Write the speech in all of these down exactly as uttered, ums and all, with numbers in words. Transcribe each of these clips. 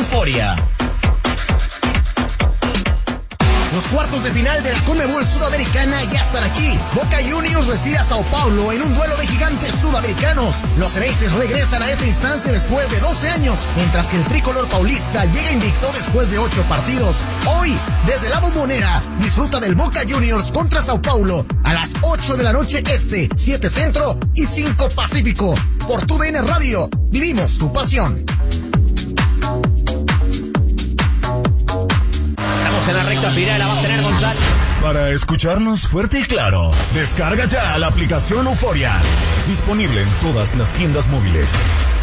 Euforia. Los cuartos de final de la Conmebol Sudamericana ya están aquí. Boca Juniors recibe a Sao Paulo en un duelo de gigantes sudamericanos. Los Ceneices regresan a esta instancia después de doce años, mientras que el tricolor paulista llega invicto después de ocho partidos. Hoy, desde la Bombonera, disfruta del Boca Juniors contra Sao Paulo a las ocho de la noche este, siete Centro y cinco Pacífico. Por tu D N Radio, vivimos tu pasión. En la recta final la va a tener González. Para escucharnos fuerte y claro, descarga ya la aplicación Euforia. Disponible en todas las tiendas móviles.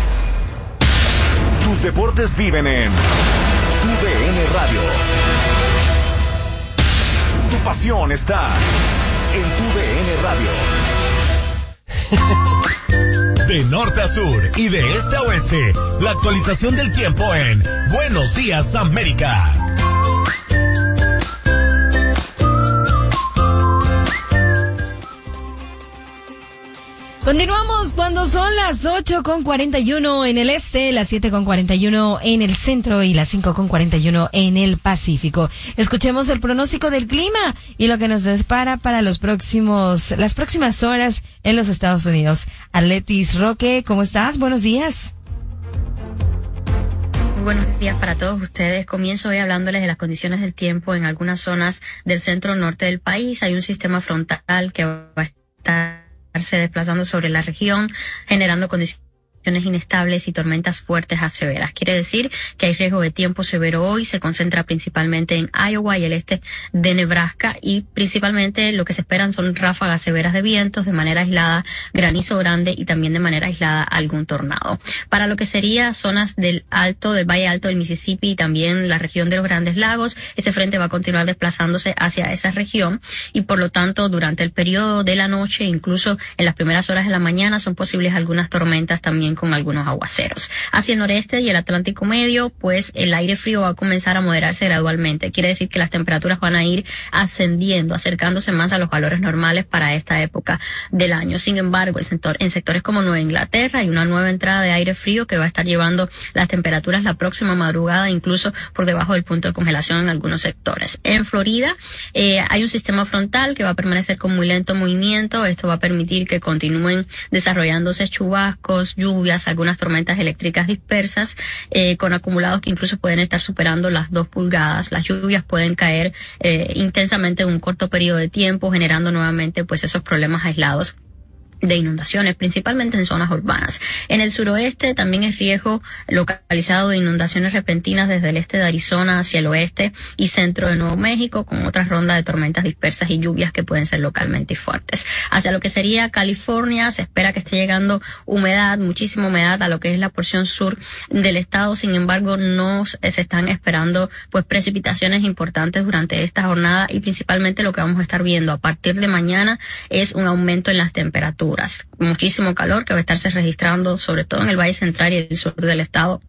Tus deportes viven en tu D N Radio. Tu pasión está en tu D N Radio. De norte a sur y de este a oeste, la actualización del tiempo en Buenos Días América. Continuamos cuando son las ocho con cuarenta y uno en el este, las siete con cuarenta y uno en el centro y las cinco con cuarenta y uno en el Pacífico. Escuchemos el pronóstico del clima y lo que nos depara para los próximos, las próximas horas en los Estados Unidos. Arletis Roque, ¿cómo estás? Buenos días. Muy buenos días para todos ustedes. Comienzo hoy hablándoles de las condiciones del tiempo en algunas zonas del centro norte del país. Hay un sistema frontal que va a estar se desplazando sobre la región, generando condiciones inestables y tormentas fuertes a severas. Quiere decir que hay riesgo de tiempo severo hoy. Se concentra principalmente en Iowa y el este de Nebraska, y principalmente lo que se esperan son ráfagas severas de vientos, de manera aislada granizo grande y también de manera aislada algún tornado. Para lo que sería zonas del alto, del Valle Alto del Mississippi y también la región de los Grandes Lagos, ese frente va a continuar desplazándose hacia esa región y por lo tanto durante el periodo de la noche, incluso en las primeras horas de la mañana, son posibles algunas tormentas también con algunos aguaceros. Hacia el noreste y el Atlántico Medio, pues el aire frío va a comenzar a moderarse gradualmente. Quiere decir que las temperaturas van a ir ascendiendo, acercándose más a los valores normales para esta época del año. Sin embargo, el sector, en sectores como Nueva Inglaterra hay una nueva entrada de aire frío que va a estar llevando las temperaturas la próxima madrugada incluso por debajo del punto de congelación en algunos sectores. En Florida eh, hay un sistema frontal que va a permanecer con muy lento movimiento. Esto va a permitir que continúen desarrollándose chubascos, lluvias, algunas tormentas eléctricas dispersas, eh, con acumulados que incluso pueden estar superando las dos pulgadas. Las lluvias pueden caer eh, intensamente en un corto periodo de tiempo, generando nuevamente pues esos problemas aislados de inundaciones, principalmente en zonas urbanas. En el suroeste también es riesgo localizado de inundaciones repentinas desde el este de Arizona hacia el oeste y centro de Nuevo México, con otras rondas de tormentas dispersas y lluvias que pueden ser localmente fuertes. Hacia lo que sería California, se espera que esté llegando humedad, muchísima humedad a lo que es la porción sur del estado. Sin embargo, no se están esperando pues precipitaciones importantes durante esta jornada, y principalmente lo que vamos a estar viendo a partir de mañana es un aumento en las temperaturas. Muchísimo calor que va a estarse registrando sobre todo en el Valle Central y el sur del estado,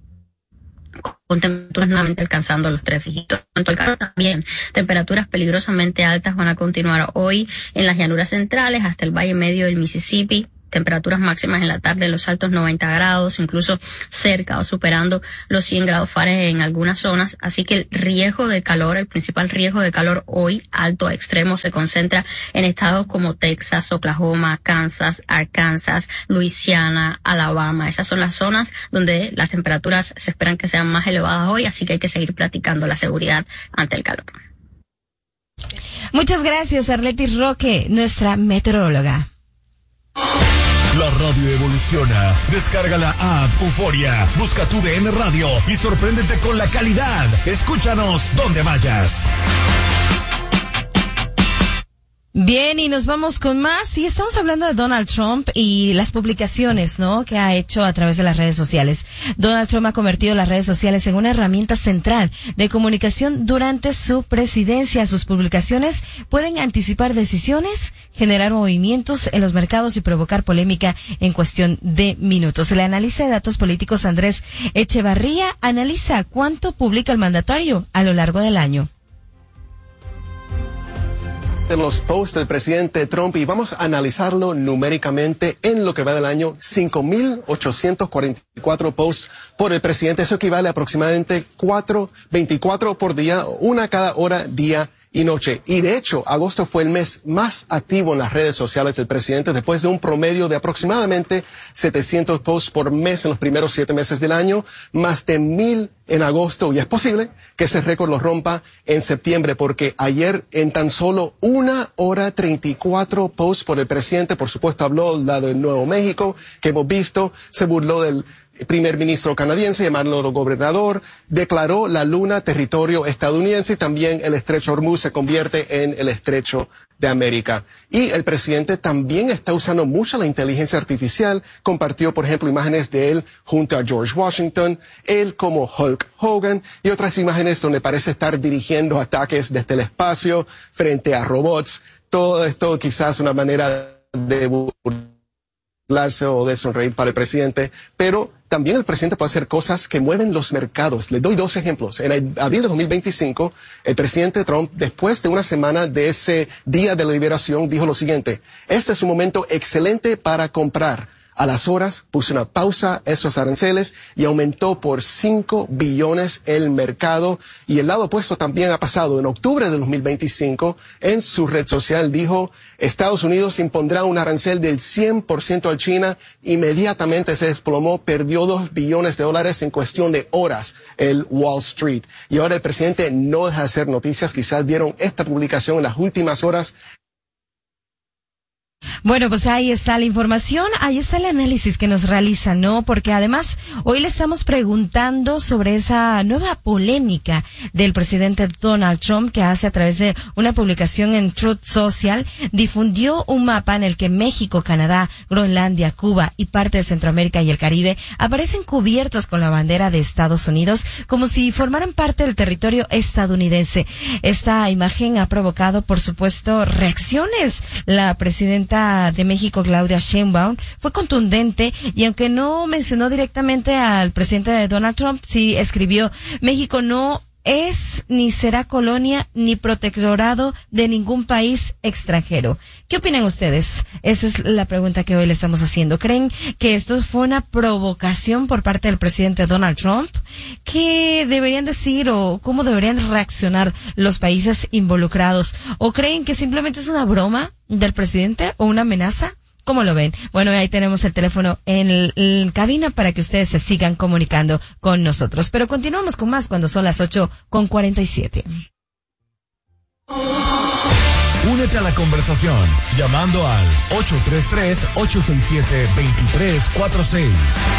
con temperaturas nuevamente alcanzando los tres dígitos. Tanto el calor también, temperaturas peligrosamente altas van a continuar hoy en las llanuras centrales hasta el Valle Medio del Mississippi. Temperaturas máximas en la tarde de los altos noventa grados, incluso cerca o superando los cien grados Fahrenheit en algunas zonas. Así que el riesgo de calor, el principal riesgo de calor hoy, alto a extremo, se concentra en estados como Texas, Oklahoma, Kansas, Arkansas, Luisiana, Alabama. Esas son las zonas donde las temperaturas se esperan que sean más elevadas hoy, así que hay que seguir practicando la seguridad ante el calor. Muchas gracias, Arletis Roque, nuestra meteoróloga. La radio evoluciona. Descarga la app Euforia. Busca tu D N Radio y sorpréndete con la calidad. Escúchanos donde vayas. Bien, y nos vamos con más. Y estamos hablando de Donald Trump y las publicaciones, ¿no?, que ha hecho a través de las redes sociales. Donald Trump ha convertido las redes sociales en una herramienta central de comunicación durante su presidencia. Sus publicaciones pueden anticipar decisiones, generar movimientos en los mercados y provocar polémica en cuestión de minutos. El analista de datos políticos Andrés Echevarría analiza cuánto publica el mandatario a lo largo del año. de los posts del presidente Trump y vamos a analizarlo numéricamente en lo que va del año. cinco mil ochocientos cuarenta y cuatro posts por el presidente. Eso equivale a aproximadamente cuatro, veinticuatro por día, una cada hora, día y noche. Y de hecho, agosto fue el mes más activo en las redes sociales del presidente después de un promedio de aproximadamente setecientos posts por mes en los primeros siete meses del año, más de mil en agosto. Y es posible que ese récord lo rompa en septiembre porque ayer en tan solo una hora treinta y cuatro posts por el presidente, por supuesto habló la de Nuevo México que hemos visto, se burló del primer ministro canadiense, llamándolo gobernador, declaró la luna territorio estadounidense y también el estrecho Hormuz se convierte en el estrecho de América. Y el presidente también está usando mucho la inteligencia artificial, compartió por ejemplo imágenes de él junto a George Washington, él como Hulk Hogan y otras imágenes donde parece estar dirigiendo ataques desde el espacio frente a robots. Todo esto quizás una manera de burlarse o de sonreír para el presidente, pero también el presidente puede hacer cosas que mueven los mercados. Les doy dos ejemplos. En abril de dos mil veinticinco, el presidente Trump, después de una semana de ese día de la liberación, dijo lo siguiente: este es un momento excelente para comprar. A las horas puso una pausa a esos aranceles y aumentó por cinco billones el mercado. Y el lado opuesto también ha pasado. En octubre de dos mil veinticinco, en su red social dijo, Estados Unidos impondrá un arancel del cien por ciento a China. Inmediatamente se desplomó, perdió dos billones de dólares en cuestión de horas el Wall Street. Y ahora el presidente no deja de hacer noticias. Quizás vieron esta publicación en las últimas horas. Bueno, pues ahí está la información, ahí está el análisis que nos realizan, ¿no? Porque además hoy le estamos preguntando sobre esa nueva polémica del presidente Donald Trump que hace a través de una publicación en Truth Social, difundió un mapa en el que México, Canadá, Groenlandia, Cuba y parte de Centroamérica y el Caribe aparecen cubiertos con la bandera de Estados Unidos como si formaran parte del territorio estadounidense. Esta imagen ha provocado, por supuesto, reacciones. La presidenta de México, Claudia Sheinbaum, fue contundente y aunque no mencionó directamente al presidente de Donald Trump, sí escribió: México no es ni será colonia ni protectorado de ningún país extranjero. ¿Qué opinan ustedes? Esa es la pregunta que hoy le estamos haciendo. ¿Creen que esto fue una provocación por parte del presidente Donald Trump? ¿Qué deberían decir o cómo deberían reaccionar los países involucrados? ¿O creen que simplemente es una broma del presidente o una amenaza? ¿Cómo lo ven? Bueno, ahí tenemos el teléfono en, el, en cabina para que ustedes se sigan comunicando con nosotros. Pero continuamos con más cuando son las ocho con cuarenta y siete. Únete a la conversación llamando al ocho tres tres, ocho seis siete, dos tres cuatro seis.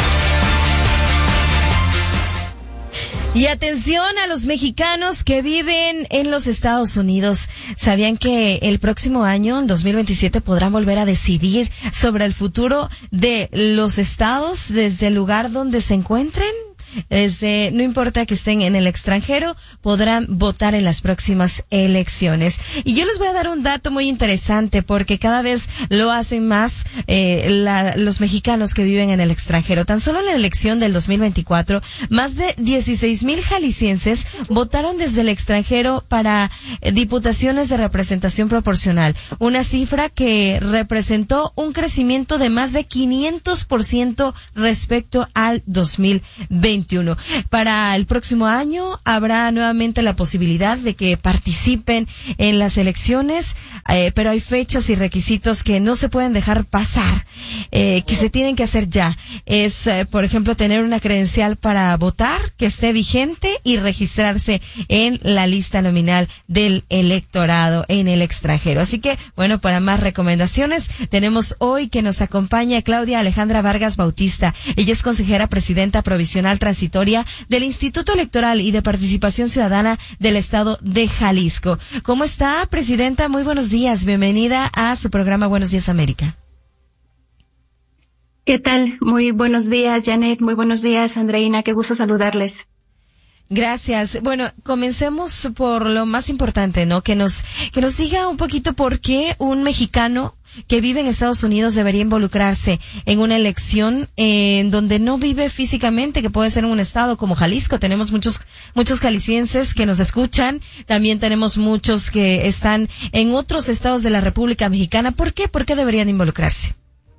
Y atención a los mexicanos que viven en los Estados Unidos. ¿Sabían que el próximo año, en dos mil veintisiete, podrán volver a decidir sobre el futuro de los estados desde el lugar donde se encuentren? Desde, no importa que estén en el extranjero, podrán votar en las próximas elecciones. Y yo les voy a dar un dato muy interesante porque cada vez lo hacen más eh, la, los mexicanos que viven en el extranjero. Tan solo en la elección del dos mil veinticuatro, más de dieciséis mil jaliscienses votaron desde el extranjero para eh, diputaciones de representación proporcional. Una cifra que representó un crecimiento de más de quinientos por ciento respecto al dos mil veintiuno. Para el próximo año habrá nuevamente la posibilidad de que participen en las elecciones, eh, pero hay fechas y requisitos que no se pueden dejar pasar, eh, que se tienen que hacer ya. Es, eh, por ejemplo, tener una credencial para votar que esté vigente y registrarse en la lista nominal del electorado en el extranjero. Así que, bueno, para más recomendaciones, tenemos hoy que nos acompaña Claudia Alejandra Vargas Bautista. Ella es consejera presidenta provisional transitoria del Instituto Electoral y de Participación Ciudadana del Estado de Jalisco. ¿Cómo está, presidenta? Muy buenos días. Bienvenida a su programa Buenos Días América. ¿Qué tal? Muy buenos días, Janet. Muy buenos días, Andreina. Qué gusto saludarles. Gracias. Bueno, comencemos por lo más importante, ¿no? Que nos, que nos diga un poquito por qué un mexicano que vive en Estados Unidos debería involucrarse en una elección eh, en donde no vive físicamente, que puede ser en un estado como Jalisco? Tenemos muchos, muchos jaliscienses que nos escuchan, también tenemos muchos que están en otros estados de la República Mexicana. ¿Por qué? ¿Por qué deberían involucrarse?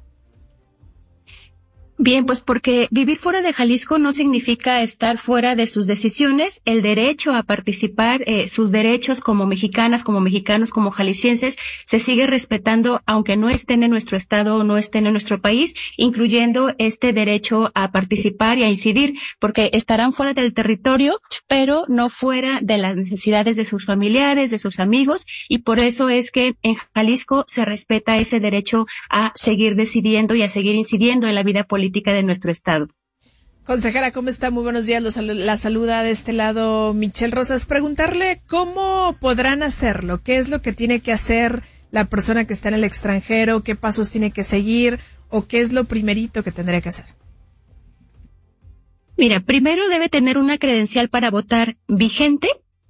Bien, pues porque vivir fuera de Jalisco no significa estar fuera de sus decisiones. El derecho a participar, eh, sus derechos como mexicanas, como mexicanos, como jaliscienses, se sigue respetando aunque no estén en nuestro estado o no estén en nuestro país, incluyendo este derecho a participar y a incidir, porque estarán fuera del territorio, pero no fuera de las necesidades de sus familiares, de sus amigos, y por eso es que en Jalisco se respeta ese derecho a seguir decidiendo y a seguir incidiendo en la vida política de nuestro estado. Consejera, ¿cómo está? Muy buenos días. Los, la saluda de este lado Michelle Rosas. Preguntarle cómo podrán hacerlo, qué es lo que tiene que hacer la persona que está en el extranjero, qué pasos tiene que seguir o qué es lo primerito que tendría que hacer. Mira, primero debe tener una credencial para votar vigente.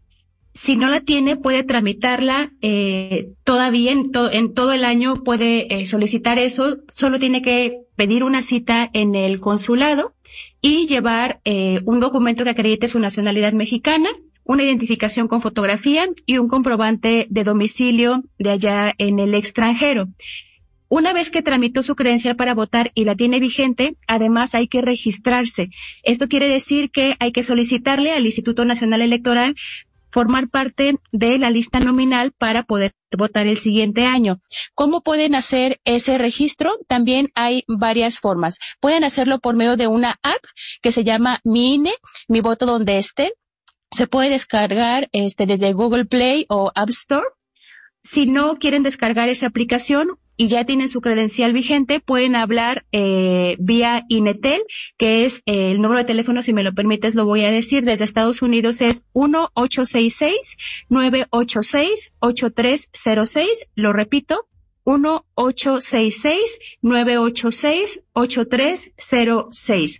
Si no la tiene, puede tramitarla eh, todavía en, to- en todo el año, puede eh, solicitar eso. Solo tiene que pedir una cita en el consulado y llevar eh, un documento que acredite su nacionalidad mexicana, una identificación con fotografía y un comprobante de domicilio de allá en el extranjero. Una vez que tramitó su credencial para votar y la tiene vigente, además hay que registrarse. Esto quiere decir que hay que solicitarle al Instituto Nacional Electoral formar parte de la lista nominal para poder votar el siguiente año. ¿Cómo pueden hacer ese registro? También hay varias formas. Pueden hacerlo por medio de una app que se llama Mi I N E, Mi Voto Donde Esté. Se puede descargar este desde Google Play o App Store. Si no quieren descargar esa aplicación y ya tienen su credencial vigente, pueden hablar eh, vía Inetel, que es eh, el número de teléfono, si me lo permites, lo voy a decir, desde Estados Unidos es uno ocho seis seis, nueve ocho seis, ocho tres cero seis. Lo repito, uno ocho seis seis, nueve ocho seis, ocho tres cero seis.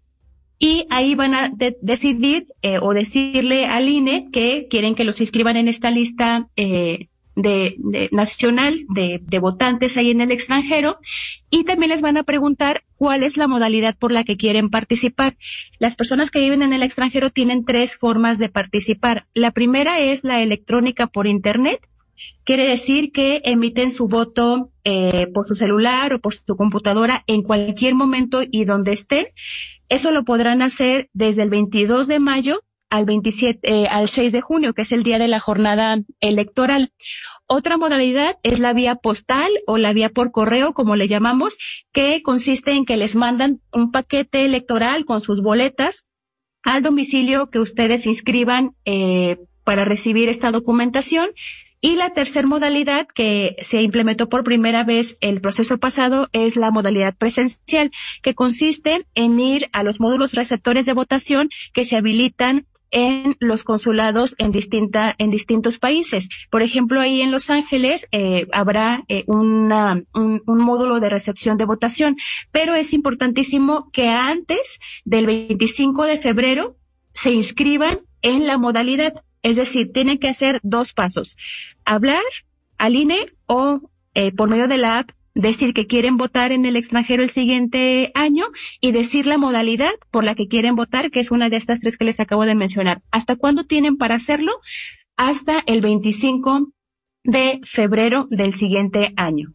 Y ahí van a de- decidir eh, o decirle al I N E que quieren que los inscriban en esta lista eh, De, de nacional de, de votantes ahí en el extranjero, y también les van a preguntar cuál es la modalidad por la que quieren participar. Las personas que viven en el extranjero tienen tres formas de participar. La primera es la electrónica por internet. Quiere decir que emiten su voto eh, por su celular o por su computadora en cualquier momento y donde estén. Eso lo podrán hacer desde el veintidós de mayo al veintisiete, eh, al seis de junio, que es el día de la jornada electoral. Otra modalidad es la vía postal o la vía por correo, como le llamamos, que consiste en que les mandan un paquete electoral con sus boletas al domicilio que ustedes inscriban eh, para recibir esta documentación. Y la tercera modalidad que se implementó por primera vez el proceso pasado es la modalidad presencial, que consiste en ir a los módulos receptores de votación que se habilitan en los consulados en distinta, en distintos países. Por ejemplo, ahí en Los Ángeles eh, habrá eh, una, un, un módulo de recepción de votación, pero es importantísimo que antes del veinticinco de febrero se inscriban en la modalidad. Es decir, tienen que hacer dos pasos: hablar al I N E o eh, por medio de la app decir que quieren votar en el extranjero el siguiente año y decir la modalidad por la que quieren votar, que es una de estas tres que les acabo de mencionar. ¿Hasta cuándo tienen para hacerlo? Hasta el veinticinco de febrero del siguiente año.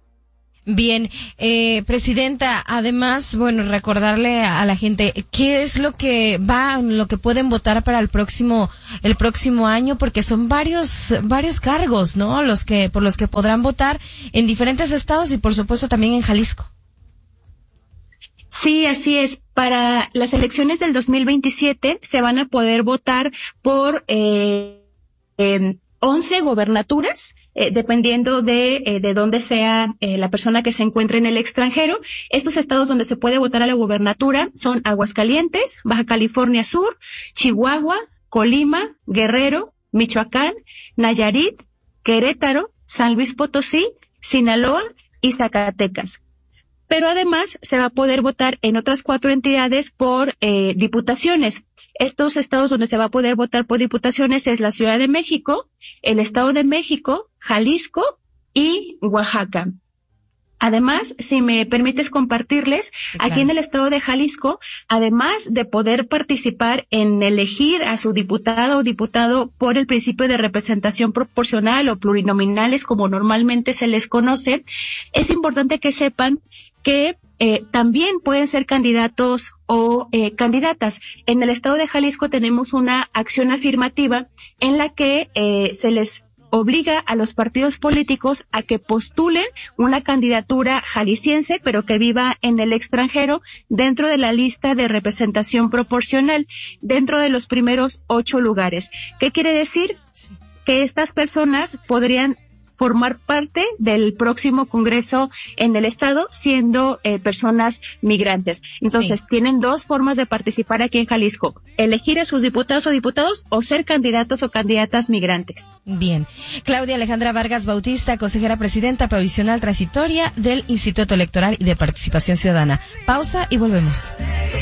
Bien, eh, Presidenta, además, bueno, recordarle a la gente qué es lo que va, lo que pueden votar para el próximo, el próximo año, porque son varios, varios cargos, ¿no? Los que, por los que podrán votar en diferentes estados y por supuesto también en Jalisco. Sí, así es. Para las elecciones del dos mil veintisiete se van a poder votar por eh, eh, once gobernaturas, eh, dependiendo de, eh, de dónde sea eh, la persona que se encuentre en el extranjero. Estos estados donde se puede votar a la gubernatura son Aguascalientes, Baja California Sur, Chihuahua, Colima, Guerrero, Michoacán, Nayarit, Querétaro, San Luis Potosí, Sinaloa y Zacatecas. Pero además se va a poder votar en otras cuatro entidades por eh, diputaciones. Estos estados donde se va a poder votar por diputaciones es la Ciudad de México, el Estado de México, Jalisco y Oaxaca. Además, si me permites compartirles, sí, claro. Aquí en el estado de Jalisco, además de poder participar en elegir a su diputado o diputado por el principio de representación proporcional o plurinominales, como normalmente se les conoce, es importante que sepan que eh, también pueden ser candidatos o eh, candidatas. En el estado de Jalisco tenemos una acción afirmativa en la que eh, se les obliga a los partidos políticos a que postulen una candidatura jalisciense, pero que viva en el extranjero, dentro de la lista de representación proporcional, dentro de los primeros ocho lugares. ¿Qué quiere decir? Que estas personas podrían formar parte del próximo Congreso en el Estado, siendo eh, personas migrantes. Entonces, sí. Tienen dos formas de participar aquí en Jalisco: elegir a sus diputados o diputados o ser candidatos o candidatas migrantes. Bien. Claudia Alejandra Vargas Bautista, consejera presidenta provisional transitoria del Instituto Electoral y de Participación Ciudadana. Pausa y volvemos.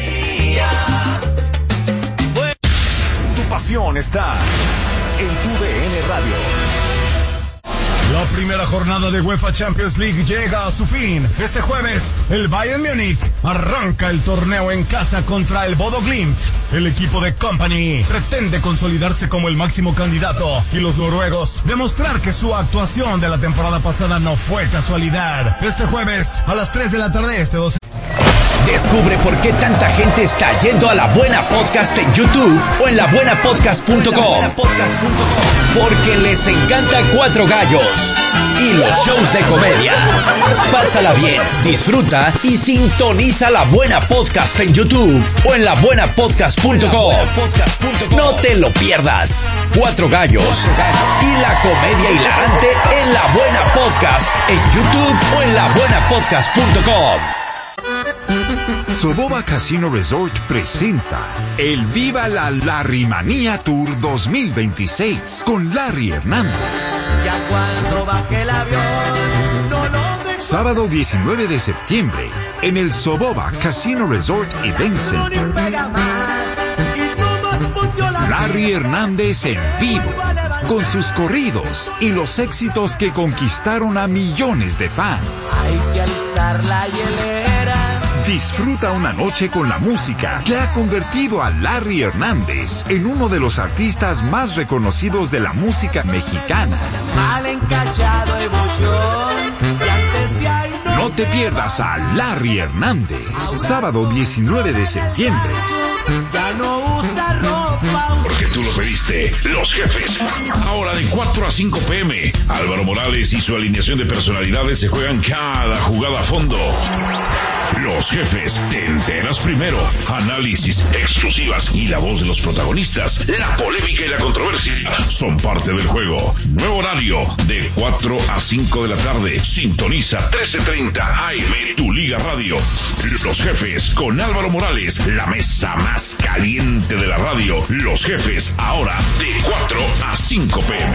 Tu pasión está en tu D N Radio. La primera jornada de UEFA Champions League llega a su fin. Este jueves, el Bayern Múnich arranca el torneo en casa contra el Bodo Glimt. El equipo de Kompany pretende consolidarse como el máximo candidato y los noruegos demostrar que su actuación de la temporada pasada no fue casualidad. Este jueves, a las tres de la tarde, este doce. Descubre por qué tanta gente está yendo a La Buena Podcast en YouTube o en la buena podcast punto com. Porque les encanta Cuatro Gallos y los shows de comedia. Pásala bien, disfruta y sintoniza La Buena Podcast en YouTube o en la buena podcast punto com. No te lo pierdas. Cuatro Gallos y la comedia hilarante en La Buena Podcast en YouTube o en la buena podcast punto com. Soboba Casino Resort presenta el Viva la Larrymanía Tour dos mil veintiséis con Larry Hernández. Ya cuando baje el avión, no lo dejo. Sábado diecinueve de septiembre en el Soboba Casino Resort Event Center. Larry Hernández en vivo, con sus corridos y los éxitos que conquistaron a millones de fans. Hay que alistar la hielera. Disfruta una noche con la música que ha convertido a Larry Hernández en uno de los artistas más reconocidos de la música mexicana. Mal encachado el bochón, y antes de ahí no, no te pierdas a Larry Hernández, sábado diecinueve de septiembre. Ya no usa ropa. Porque tú lo pediste, Los Jefes. Ahora de cuatro a cinco pm, Álvaro Morales y su alineación de personalidades se juegan cada jugada a fondo. Los Jefes, te enteras primero. Análisis, exclusivas y la voz de los protagonistas. La polémica y la controversia son parte del juego. Nuevo horario, de cuatro a cinco de la tarde. Sintoniza trece treinta A M, tu Liga Radio. Los Jefes, con Álvaro Morales, la mesa más caliente de la radio. Los Jefes, ahora de cuatro a cinco pm.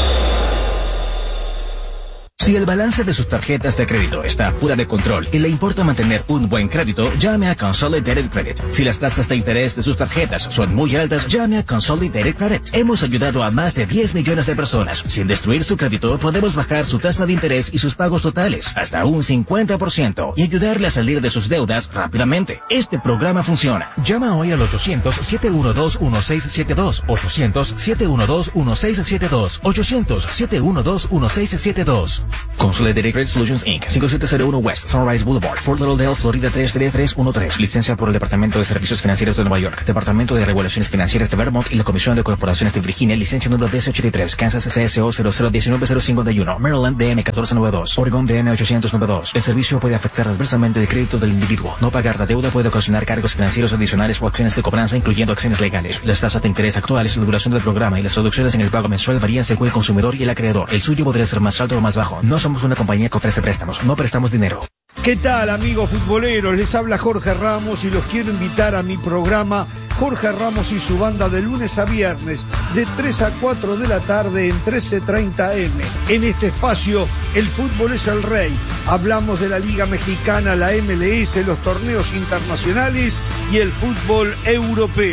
Si el balance de sus tarjetas de crédito está fuera de control y le importa mantener un buen crédito, llame a Consolidated Credit. Si las tasas de interés de sus tarjetas son muy altas, llame a Consolidated Credit. Hemos ayudado a más de diez millones de personas. Sin destruir su crédito, podemos bajar su tasa de interés y sus pagos totales hasta un cincuenta por ciento y ayudarle a salir de sus deudas rápidamente. Este programa funciona. Llama hoy al ochocientos, siete uno dos, uno seis siete dos, ochocientos, siete uno dos, uno seis siete dos, ochocientos, siete uno dos, uno seis siete dos. Consolidated Credit Solutions incorporated. cinco siete cero uno West Sunrise Boulevard, Fort Lauderdale, Florida tres tres tres uno tres. Licencia por el Departamento de Servicios Financieros de Nueva York, Departamento de Regulaciones Financieras de Vermont y la Comisión de Corporaciones de Virginia. Licencia número D C ochenta y tres. Kansas C S O cero cero uno nueve cero cincuenta y uno. Maryland D M catorce noventa y dos. Oregon D M ochocientos noventa y dos. El servicio puede afectar adversamente el crédito del individuo. No pagar la deuda puede ocasionar cargos financieros adicionales o acciones de cobranza, incluyendo acciones legales. Las tasas de interés actuales, la duración del programa y las reducciones en el pago mensual varían según el consumidor y el acreedor. El suyo podría ser más alto o más bajo. No somos una compañía que ofrece préstamos, no prestamos dinero. ¿Qué tal, amigos futboleros? Les habla Jorge Ramos y los quiero invitar a mi programa Jorge Ramos y su banda de lunes a viernes de tres a cuatro de la tarde en trece treinta eme. En este espacio, el fútbol es el rey. Hablamos de la Liga Mexicana, la eme ele ese, los torneos internacionales y el fútbol europeo.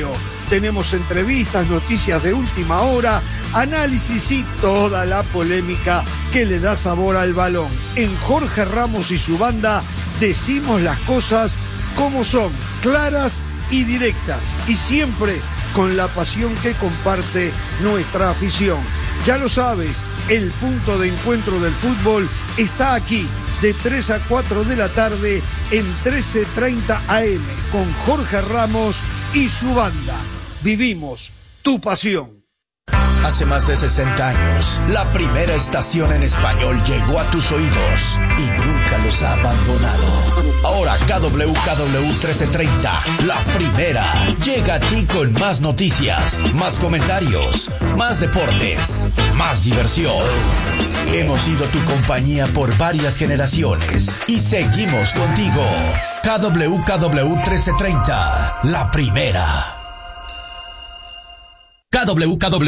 tenemos entrevistas, noticias de última hora, análisis y toda la polémica que le da sabor al balón. En Jorge Ramos y su banda decimos las cosas como son, claras y directas, y siempre con la pasión que comparte nuestra afición. Ya lo sabes, el punto de encuentro del fútbol está aquí, de tres a cuatro de la tarde en trece treinta A M, con Jorge Ramos y su banda. Vivimos tu pasión. Hace más de sesenta años, la primera estación en español llegó a tus oídos y nunca los ha abandonado. Ahora K W K W trece treinta, la primera, llega a ti con más noticias, más comentarios, más deportes, más diversión. Hemos sido tu compañía por varias generaciones y seguimos contigo. K W K W trece treinta, la primera. K W K W